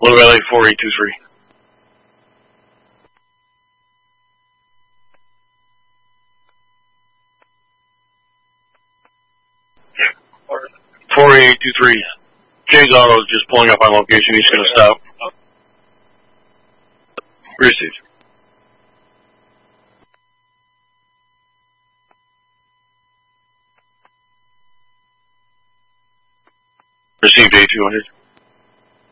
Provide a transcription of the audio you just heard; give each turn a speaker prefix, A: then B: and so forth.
A: Blue LA 4823. Jay's Auto is just pulling up on location. He's going to stop. Received. Received A200.